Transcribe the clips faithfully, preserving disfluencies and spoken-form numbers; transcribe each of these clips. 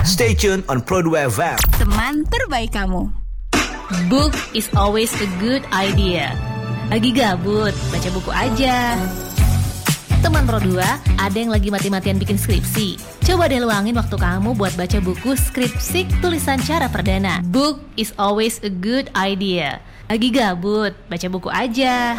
Stay tuned on Pro dua F M. Teman terbaik kamu. Book is always a good idea. Lagi gabut, baca buku aja. Teman Pro dua, ada yang lagi mati-matian bikin skripsi. Coba deh luangin waktu kamu buat baca buku Skripsik Tulisan Cara Perdana. Book is always a good idea. Lagi gabut, baca buku aja.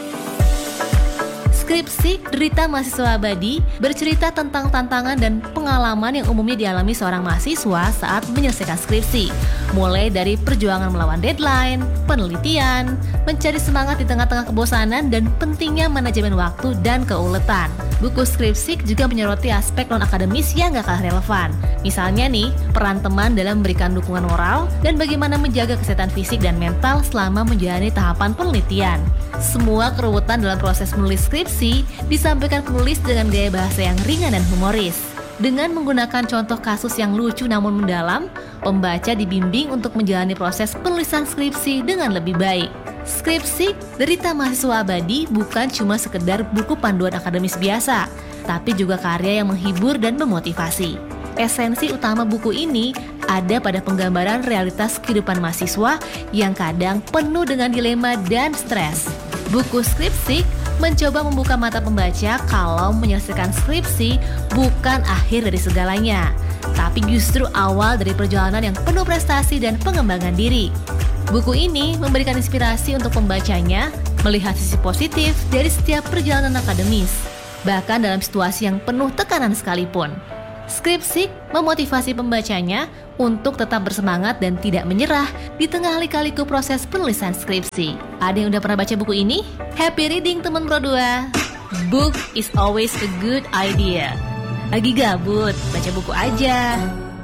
Skripsik Derita Mahasiswa Abadi bercerita tentang tantangan dan pengalaman yang umumnya dialami seorang mahasiswa saat menyelesaikan skripsi. Mulai dari perjuangan melawan deadline, penelitian, mencari semangat di tengah-tengah kebosanan, dan pentingnya manajemen waktu dan keuletan. Buku Skripsik juga menyoroti aspek non-akademis yang gak kalah relevan. Misalnya nih, peran teman dalam memberikan dukungan moral dan bagaimana menjaga kesehatan fisik dan mental selama menjalani tahapan penelitian. Semua keruwetan dalam proses menulis skripsi disampaikan penulis dengan gaya bahasa yang ringan dan humoris. Dengan menggunakan contoh kasus yang lucu namun mendalam, pembaca dibimbing untuk menjalani proses penulisan skripsi dengan lebih baik. Skripsik Derita Mahasiswa Abadi bukan cuma sekedar buku panduan akademis biasa, tapi juga karya yang menghibur dan memotivasi. Esensi utama buku ini ada pada penggambaran realitas kehidupan mahasiswa yang kadang penuh dengan dilema dan stres. Buku Skripsik mencoba membuka mata pembaca kalau menyelesaikan skripsi bukan akhir dari segalanya, tapi justru awal dari perjalanan yang penuh prestasi dan pengembangan diri. Buku ini memberikan inspirasi untuk pembacanya melihat sisi positif dari setiap perjalanan akademis, bahkan dalam situasi yang penuh tekanan sekalipun. Skripsik memotivasi pembacanya untuk tetap bersemangat dan tidak menyerah di tengah lika-liku proses penulisan skripsi. Ada yang udah pernah baca buku ini? Happy reading teman Pro dua. Book is always a good idea. Lagi gabut, baca buku aja.